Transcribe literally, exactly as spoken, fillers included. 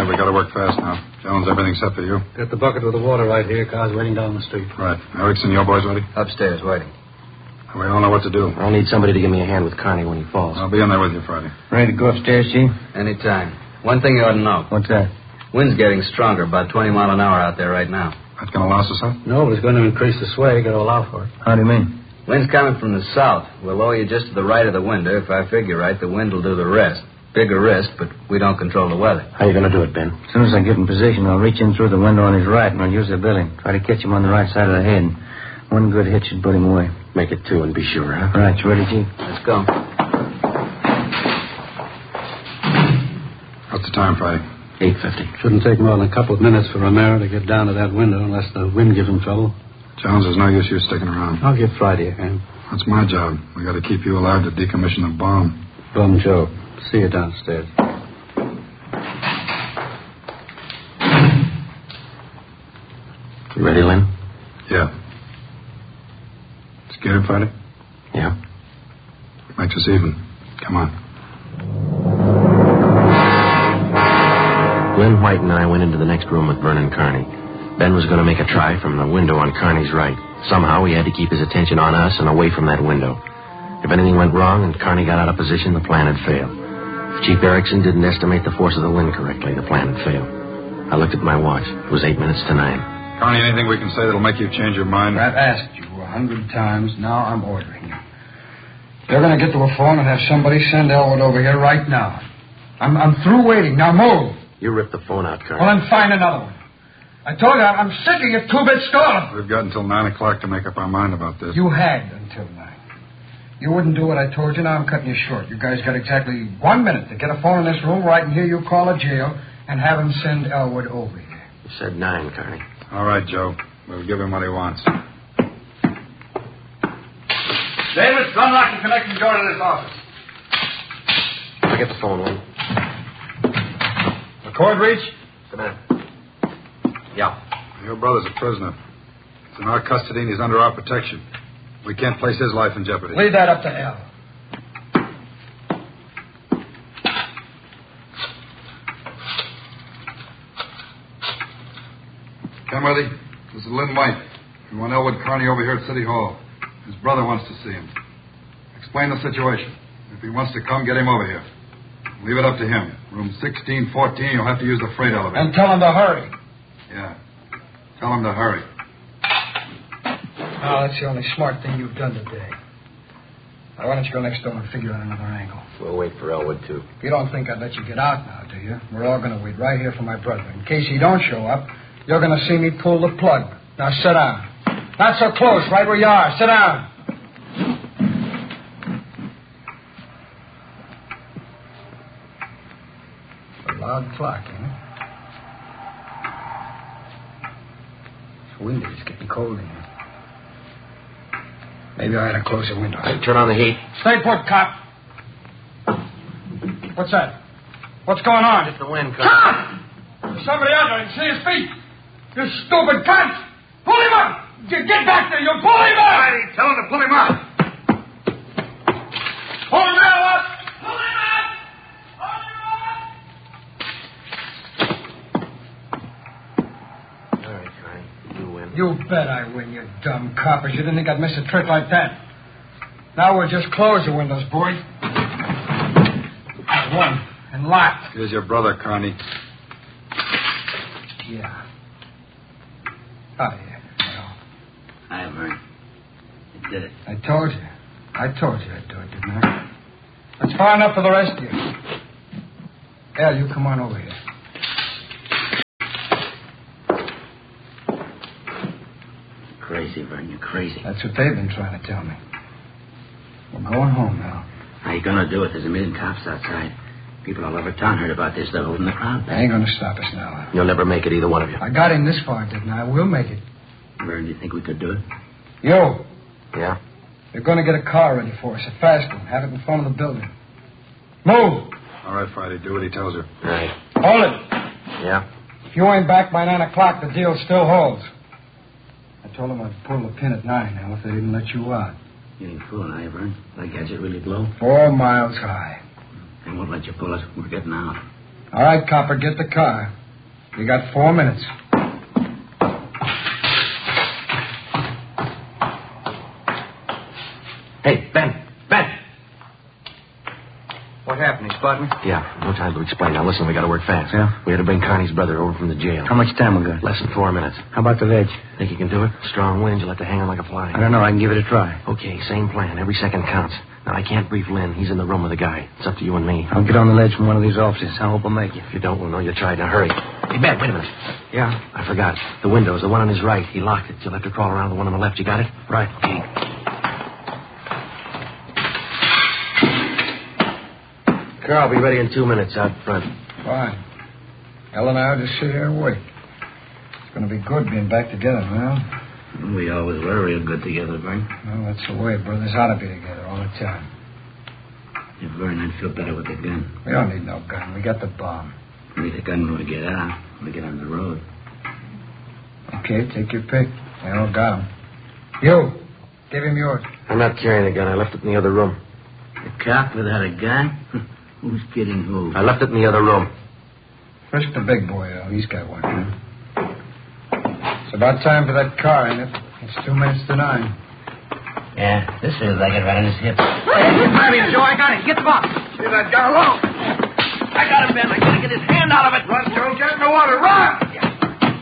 right, we got to work fast now. Jones, everything set for you? Got the bucket with the water right here. Car's waiting down the street. Right. Erickson, your boys ready? Upstairs, waiting. We all know what to do. I'll need somebody to give me a hand with Carney when he falls. I'll be in there with you Friday. Ready to go upstairs, Chief? Anytime. One thing you ought to know. What's that? Wind's getting stronger, about twenty mile an hour out there right now. That's going to last us up? No, but it's going to increase the sway. Got to allow for it. How do you mean? Wind's coming from the south. We'll lower you just to the right of the window. If I figure right, the wind will do the rest. Bigger risk, but we don't control the weather. How you going to do it, Ben? As soon as I get in position, I'll reach in through the window on his right, and I'll use the billy. Try to catch him on the right side of the head. One good hit should put him away. Make it two and be sure, huh? Right, you ready, Chief? Let's go. What's the time, Friday? eight fifty. Shouldn't take more than a couple of minutes for Romero to get down to that window unless the wind gives him trouble. Jones, there's no use you sticking around. I'll give Friday a hand. That's my job. We got to keep you alive to decommission the bomb. Bum Joe. See you downstairs. You ready, Lynn? Yeah. Scared, Friday? Yeah. Makes us even. Come on. Lynn White and I went into the next room with Vernon Carney. Ben was going to make a try from the window on Carney's right. Somehow he had to keep his attention on us and away from that window. If anything went wrong and Carney got out of position, the plan had failed. If Chief Erickson didn't estimate the force of the wind correctly, the plan had failed. I looked at my watch. It was eight minutes to nine. Carney, anything we can say that'll make you change your mind? I've asked you a hundred times. Now I'm ordering you. You're going to get to a phone and have somebody send Elwood over here right now. I'm, I'm through waiting. Now move. You ripped the phone out, Carney. Well, then find another one. I told you, I'm sick of your two-bit stalling. We've got until nine o'clock to make up our mind about this. You had until nine. You wouldn't do what I told you. Now I'm cutting you short. You guys got exactly one minute to get a phone in this room where I can hear you call a jail and have him send Elwood over here. You said nine, Carney. All right, Joe. We'll give him what he wants. Davis, unlock the connecting door to this office. I'll get the phone, Lynn. The cord reach? Come in. Yeah. Your brother's a prisoner. He's in our custody and he's under our protection. We can't place his life in jeopardy. Leave that up to Al. Kenworthy, this is Lynn White. We want Elwood Carney over here at City Hall. His brother wants to see him. Explain the situation. If he wants to come, get him over here. Leave it up to him. Room sixteen fourteen, you'll have to use the freight elevator. And tell him to hurry. Yeah. Tell him to hurry. Oh, that's the only smart thing you've done today. Now, why don't you go next door and figure out another angle? We'll wait for Elwood, too. You don't think I'd let you get out now, do you? We're all going to wait right here for my brother. In case he don't show up, you're going to see me pull the plug. Now, sit down. Not so close, right where you are. Sit down. A loud clock, ain't it? It's windy. It's getting cold in here. Maybe I had to close the window. Hey, turn on the heat. Stay put, cop. What's that? What's going on? It's the wind, Carney. Cop! There's somebody out there. I can see his feet. You stupid cunt! Pull him up! Get, get back there! You pull him up! Righty, tell him to pull him up. Pull him up! Pull him up! Pull him up! All right, Carney. You win. You bet I win, you dumb coppers. You didn't think I'd miss a trick like that. Now we'll just close the windows, boy. One. And locked. Here's your brother, Carney. Yeah. Oh, yeah. Well, Hi, Vern. You did it. I told you. I told you I'd do it, didn't I? That's far enough for the rest of you. Al, you come on over here. Crazy, Vern. You're crazy. That's what they've been trying to tell me. We're going home now. How you gonna do it? There's a million cops outside. People all over town heard about this. They're holding the crowd They back. ain't going to stop us now. You'll never make it, either one of you. I got him this far, didn't I? We'll make it. Vern, do you think we could do it? You, Yeah? they're going to get a car ready for us, a fast one. Have it in front of the building. Move! All right, Friday, do what he tells her. Right. Hold it. Yeah? If you ain't back by nine o'clock, the deal still holds. I told them I'd pull the pin at nine now if they didn't let you out. You ain't fooling, are you, Vern? That gadget really blow? Four miles high. They won't let you pull it. We're getting out. All right, copper, get the car. You got four minutes. Hey, Ben. Ben! What happened? He spot me? Yeah, no time to explain. Now, listen, we got to work fast. Yeah? We had to bring Carney's brother over from the jail. How much time we got? Less than four minutes. How about the ledge? Think you can do it? Strong wind, you'll have to hang on like a fly. I don't know. I can give it a try. Okay, same plan. Every second counts. Now, I can't brief Lynn. He's in the room with the guy. It's up to you and me. I'll get on the ledge from one of these offices. I hope I'll make it. If you don't, we'll know you tried. Now, hurry. Hey, Ben, wait a minute. Yeah? I forgot. The window's the one on his right. He locked it. You'll have to crawl around the one on the left. You got it? Right. Okay. Car will be ready in two minutes out front. Fine. Ellen and I will just sit here and wait. It's going to be good being back together, Well. We always were real good together, Vern. Well, that's the way. Brothers ought to be together all the time. If Vern, I'd feel better with a gun. We don't need no gun. We got the bomb. We need a gun when we get out. When we get on the road. Okay, take your pick. They all got him. You, give him yours. I'm not carrying a gun. I left it in the other room. A cop without a gun? Who's kidding who? I left it in the other room. First the big boy, though. He's got one. It's about time for that car, ain't it? It's two minutes to nine. Yeah, this feels like it right on his hip. Grab him, Joe. I got him. Get the box. Leave that gun alone. I got him, Ben. I gotta get his hand out of it. Run, Joe. Get in the water. Run!